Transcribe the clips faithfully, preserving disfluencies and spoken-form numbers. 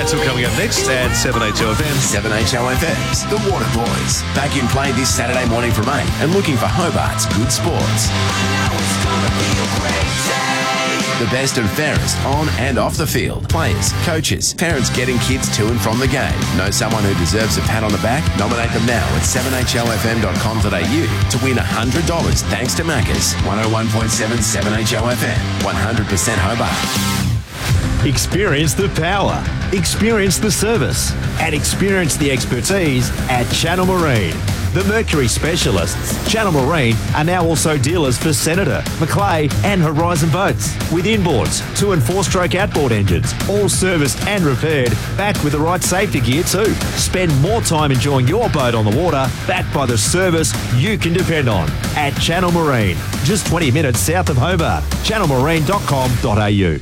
Mansell coming up next at seven H O F M. seven H O F M's The Water Boys. Back in play this Saturday morning from eight and looking for Hobart's good sports. The best and fairest on and off the field. Players, coaches, parents getting kids to and from the game. Know someone who deserves a pat on the back? Nominate them now at seven H O F M dot com dot A U to win one hundred dollars thanks to Macca's. one oh one point seven seven H O F M. one hundred percent Hobart. Experience the power. Experience the service. And experience the expertise at Channel Marine. The Mercury specialists, Channel Marine, are now also dealers for Senator, Macleay and Horizon boats. With inboards, two and four stroke outboard engines, all serviced and repaired, backed with the right safety gear too. Spend more time enjoying your boat on the water, backed by the service you can depend on. At Channel Marine, just twenty minutes south of Hobart. channel marine dot com dot A U.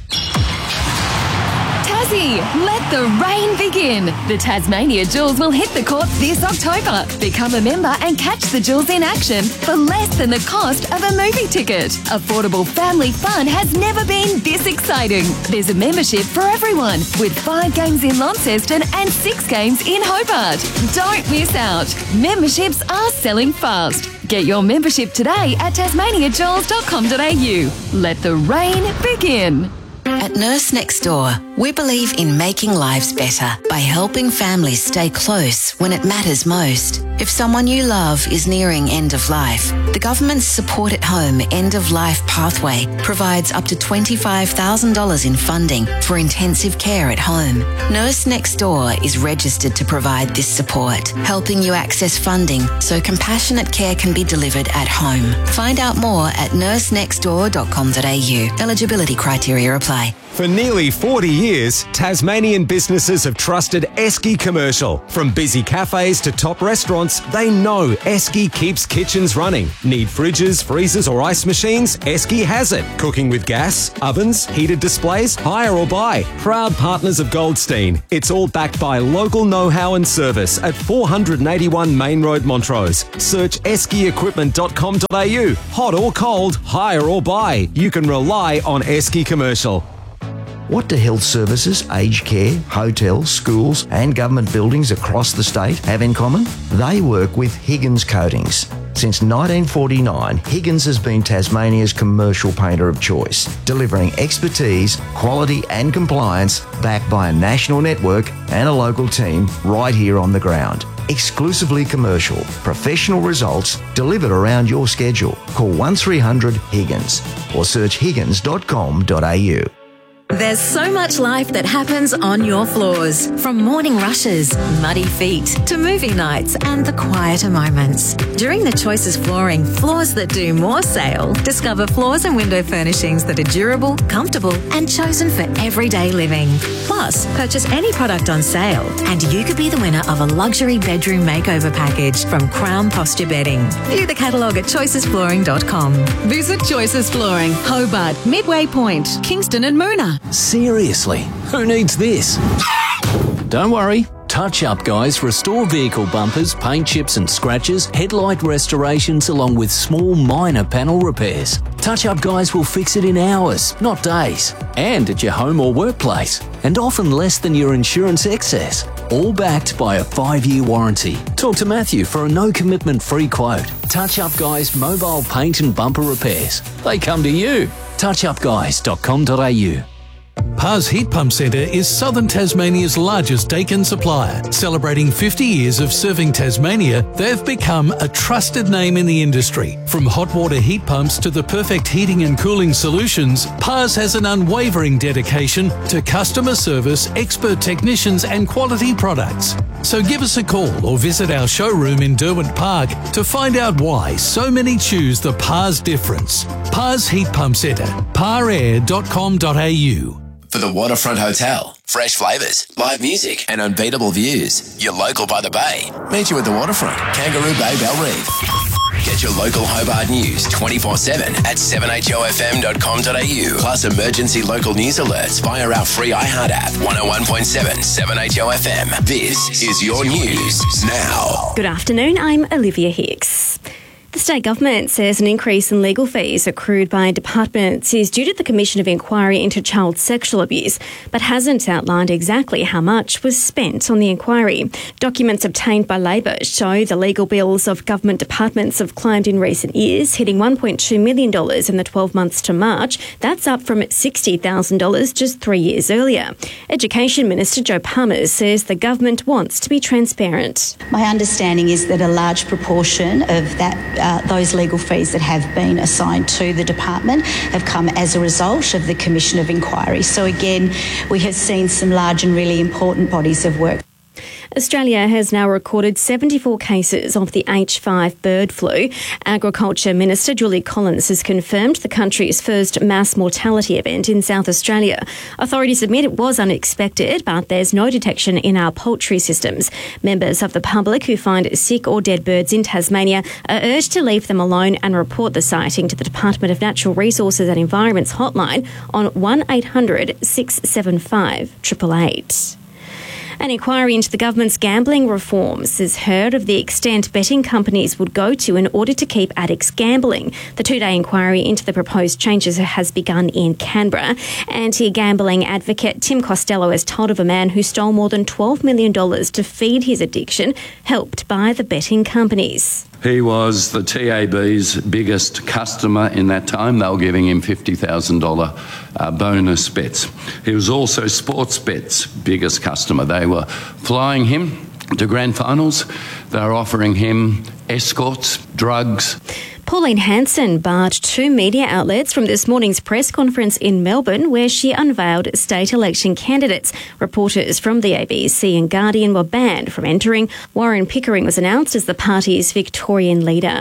Let the rain begin. The Tasmania Jewels will hit the court this October. Become a member and catch the Jewels in action for less than the cost of a movie ticket. Affordable family fun has never been this exciting. There's a membership for everyone with five games in Launceston and six games in Hobart. Don't miss out. Memberships are selling fast. Get your membership today at tasmania jewels dot com dot A U. Let the rain begin. At Nurse Next Door, we believe in making lives better by helping families stay close when it matters most. If someone you love is nearing end of life, the government's Support at Home End of Life Pathway provides up to twenty-five thousand dollars in funding for intensive care at home. Nurse Next Door is registered to provide this support, helping you access funding so compassionate care can be delivered at home. Find out more at nurse next door dot com dot A U. Eligibility criteria apply. For nearly forty years, Tasmanian businesses have trusted Esky Commercial. From busy cafes to top restaurants, they know Esky keeps kitchens running. Need fridges, freezers or ice machines? Esky has it. Cooking with gas, ovens, heated displays, hire or buy. Proud partners of Goldstein. It's all backed by local know-how and service at four eighty-one Main Road, Montrose. Search esky equipment dot com dot A U. Hot or cold, hire or buy. You can rely on Esky Commercial. What do health services, aged care, hotels, schools and government buildings across the state have in common? They work with Higgins Coatings. Since nineteen forty-nine, Higgins has been Tasmania's commercial painter of choice, delivering expertise, quality and compliance backed by a national network and a local team right here on the ground. Exclusively commercial, professional results delivered around your schedule. Call one three hundred Higgins or search higgins dot com dot A U. There's so much life that happens on your floors. From morning rushes, muddy feet, to movie nights and the quieter moments. During the Choices Flooring Floors That Do More sale, discover floors and window furnishings that are durable, comfortable and chosen for everyday living. Plus, purchase any product on sale and you could be the winner of a luxury bedroom makeover package from Crown Posture Bedding. View the catalogue at choices flooring dot com. Visit Choices Flooring, Hobart, Midway Point, Kingston and Moona. Seriously, who needs this? Don't worry. Touch Up Guys restore vehicle bumpers, paint chips and scratches, headlight restorations along with small minor panel repairs. Touch Up Guys will fix it in hours, not days, and at your home or workplace, and often less than your insurance excess. All backed by a five-year warranty. Talk to Matthew for a no-commitment free quote. Touch Up Guys mobile paint and bumper repairs. They come to you. touch up guys dot com dot A U. Pars Heat Pump Centre is Southern Tasmania's largest Dakin supplier. Celebrating fifty years of serving Tasmania, they've become a trusted name in the industry. From hot water heat pumps to the perfect heating and cooling solutions, Pars has an unwavering dedication to customer service, expert technicians and quality products. So give us a call or visit our showroom in Derwent Park to find out why so many choose the Pars difference. Pars Heat Pump Centre, par air dot com dot A U. For the Waterfront Hotel, fresh flavours, live music and unbeatable views. You're local by the bay. Meet you at the Waterfront, Kangaroo Bay, Bell Reef. Get your local Hobart news twenty-four seven at seven H O F M dot com dot A U. Plus emergency local news alerts via our free iHeart app. one oh one point seven, seven H O F M. This is your news now. Good afternoon, I'm Olivia Hicks. The state government says an increase in legal fees accrued by departments is due to the Commission of Inquiry into Child Sexual Abuse, but hasn't outlined exactly how much was spent on the inquiry. Documents obtained by Labor show the legal bills of government departments have climbed in recent years, hitting one point two million dollars in the twelve months to March. That's up from sixty thousand dollars just three years earlier. Education Minister Joe Palmer says the government wants to be transparent. My understanding is that a large proportion of that Uh, those legal fees that have been assigned to the department have come as a result of the Commission of Inquiry. So again, we have seen some large and really important bodies of work. Australia has now recorded seventy-four cases of the H five bird flu. Agriculture Minister Julie Collins has confirmed the country's first mass mortality event in South Australia. Authorities admit it was unexpected, but there's no detection in our poultry systems. Members of the public who find sick or dead birds in Tasmania are urged to leave them alone and report the sighting to the Department of Natural Resources and Environment's hotline on one eight hundred six seven five eight eight eight. An inquiry into the government's gambling reforms has heard of the extent betting companies would go to in order to keep addicts gambling. The two-day inquiry into the proposed changes has begun in Canberra. Anti-gambling advocate Tim Costello has told of a man who stole more than twelve million dollars to feed his addiction, helped by the betting companies. He was the T A B's biggest customer in that time. They were giving him fifty thousand dollars uh, bonus bets. He was also Sportsbet's biggest customer. They were flying him to grand finals. They were offering him escorts, drugs. Pauline Hanson barred two media outlets from this morning's press conference in Melbourne, where she unveiled state election candidates. Reporters from the A B C and Guardian were banned from entering. Warren Pickering was announced as the party's Victorian leader.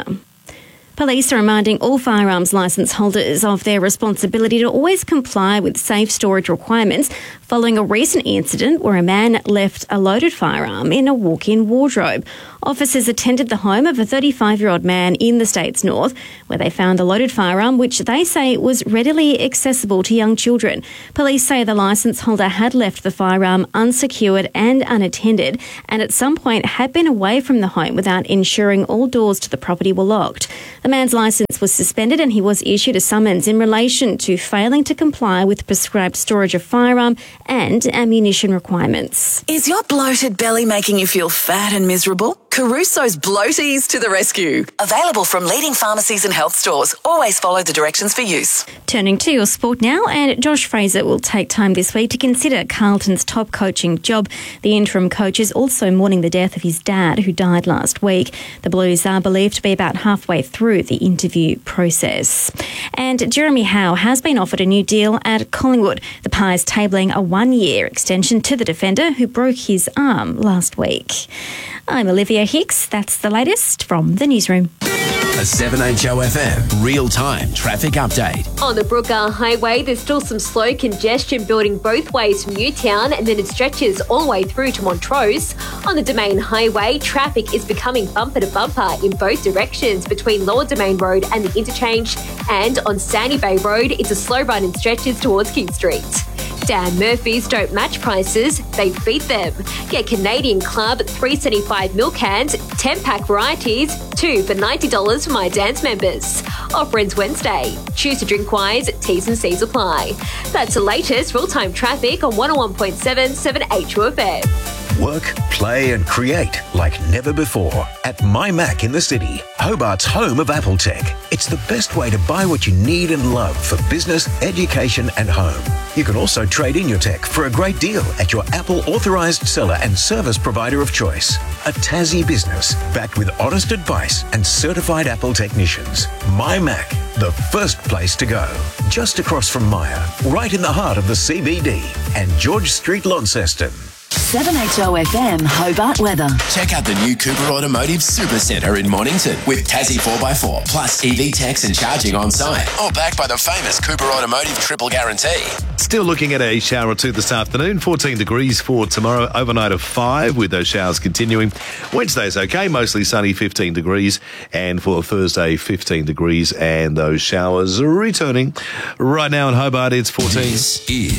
Police are reminding all firearms licence holders of their responsibility to always comply with safe storage requirements following a recent incident where a man left a loaded firearm in a walk-in wardrobe. Officers attended the home of a thirty-five-year-old man in the state's north, where they found the loaded firearm, which they say was readily accessible to young children. Police say the licence holder had left the firearm unsecured and unattended, and at some point had been away from the home without ensuring all doors to the property were locked. The man's licence was suspended and he was issued a summons in relation to failing to comply with prescribed storage of firearm and ammunition requirements. Is your bloated belly making you feel fat and miserable? Caruso's Bloaties to the rescue. Available from leading pharmacies and health stores. Always follow the directions for use. Turning to your sport now, and Josh Fraser will take time this week to consider Carlton's top coaching job. The interim coach is also mourning the death of his dad, who died last week. The Blues are believed to be about halfway through the interview process. And Jeremy Howe has been offered a new deal at Collingwood. The Pies tabling a one-year extension to the defender who broke his arm last week. I'm Olivia Hicks. That's the latest from the newsroom. A seven H O F M real-time traffic update. On the Brookgar Highway, there's still some slow congestion building both ways from Newtown, and then it stretches all the way through to Montrose. On the Domain Highway, traffic is becoming bumper to bumper in both directions between Lower Domain Road and the interchange, and on Sandy Bay Road, it's a slow run in stretches towards King Street. Dan Murphy's don't match prices, they beat them. Get Canadian Club three seventy-five milk cans, ten pack varieties, two for ninety dollars for My Dance members. Offer ends Wednesday. Choose to drink wise, T's and C's apply. That's the latest real-time traffic on one oh one point seven seven H O F M. Work, play and create like never before at My Mac in the City, Hobart's home of Apple Tech. It's the best way to buy what you need and love for business, education and home. You can also trade in your tech for a great deal at your Apple authorised seller and service provider of choice. A Tassie business backed with honest advice and certified Apple technicians. My Mac, the first place to go. Just across from Myer, right in the heart of the C B D and George Street, Launceston. seven H O F M Hobart weather. Check out the new Cooper Automotive Super Centre in Mornington with Tassie four by four plus E V techs and charging on site. All backed by the famous Cooper Automotive Triple Guarantee. Still looking at a shower or two this afternoon. fourteen degrees for tomorrow, overnight of five with those showers continuing. Wednesday's okay, mostly sunny, fifteen degrees. And for Thursday, fifteen degrees and those showers returning. Right now in Hobart, it's fourteen. This is